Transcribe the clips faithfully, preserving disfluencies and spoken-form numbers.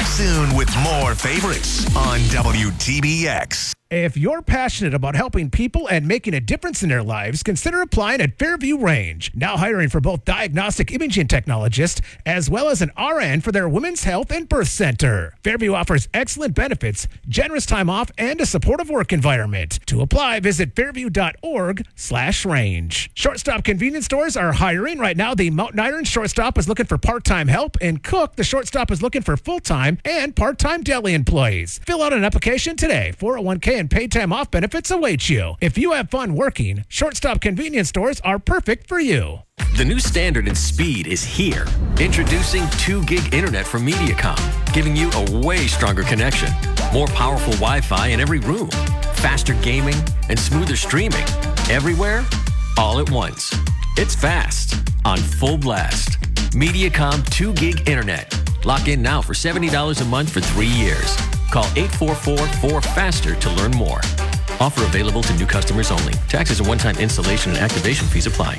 Back soon with more favorites on W T B X. If you're passionate about helping people and making a difference in their lives, consider applying at Fairview Range. Now hiring for both diagnostic imaging technologists as well as an R N for their Women's Health and Birth Center. Fairview offers excellent benefits, generous time off, and a supportive work environment. To apply, visit fairview.org slash range. Shortstop convenience stores are hiring. Right now, the Mountain Iron shortstop is looking for part-time help, and Cook, the shortstop, is looking for full-time and part-time deli employees. Fill out an application today. four oh one k and paid time off benefits await you. If you have fun working, shortstop convenience stores are perfect for you. The new standard in speed is here. Introducing two gig internet from Mediacom, giving you a way stronger connection, more powerful Wi-Fi in every room, faster gaming, and smoother streaming. Everywhere, all at once. It's fast, on full blast. Mediacom two gig internet. Lock in now for seventy dollars a month for three years. Call eight four four, four FASTER to learn more. Offer available to new customers only. Taxes and one-time installation and activation fees apply.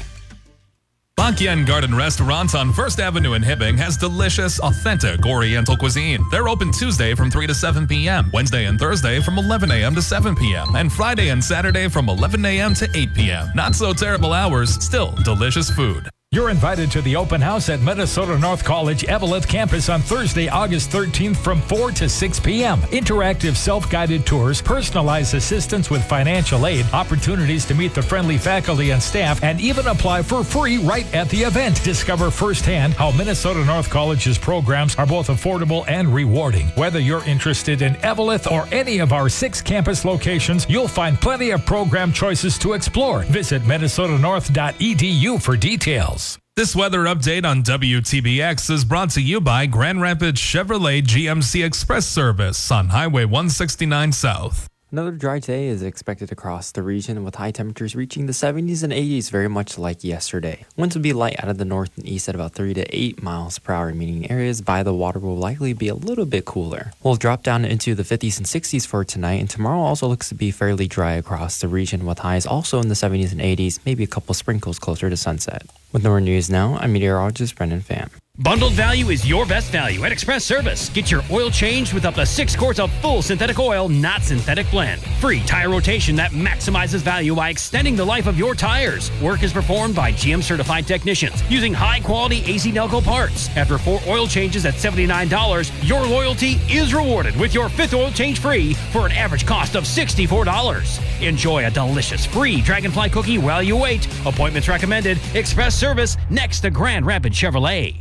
Bakyan Garden Restaurant on First Avenue in Hibbing has delicious, authentic Oriental cuisine. They're open Tuesday from three to seven p.m., Wednesday and Thursday from eleven a.m. to seven p.m., and Friday and Saturday from eleven a.m. to eight p.m. Not so terrible hours, still delicious food. You're invited to the open house at Minnesota North College Eveleth campus on Thursday, August thirteenth from four to six p.m. Interactive self-guided tours, personalized assistance with financial aid, opportunities to meet the friendly faculty and staff, and even apply for free right at the event. Discover firsthand how Minnesota North College's programs are both affordable and rewarding. Whether you're interested in Eveleth or any of our six campus locations, you'll find plenty of program choices to explore. Visit minnesota north dot e d u for details. This weather update on W T B X is brought to you by Grand Rapids Chevrolet G M C Express Service on Highway one sixty-nine South. Another dry day is expected across the region, with high temperatures reaching the seventies and eighties, very much like yesterday. Winds will be light out of the north and east at about three to eight miles per hour, meaning areas by the water will likely be a little bit cooler. We'll drop down into the fifties and sixties for tonight, and tomorrow also looks to be fairly dry across the region, with highs also in the seventies and eighties, maybe a couple sprinkles closer to sunset. With more news now, I'm meteorologist Brendan Pham. Bundled value is your best value at Express Service. Get your oil changed with up to six quarts of full synthetic oil, not synthetic blend. Free tire rotation that maximizes value by extending the life of your tires. Work is performed by G M certified technicians using high quality A C Delco parts. After four oil changes at seventy-nine dollars, your loyalty is rewarded with your fifth oil change free for an average cost of sixty-four dollars. Enjoy a delicious free Dragonfly cookie while you wait. Appointments recommended. Express Service next to Grand Rapids Chevrolet.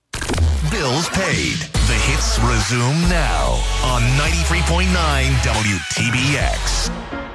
Bills paid. The hits resume now on ninety-three point nine W T B X.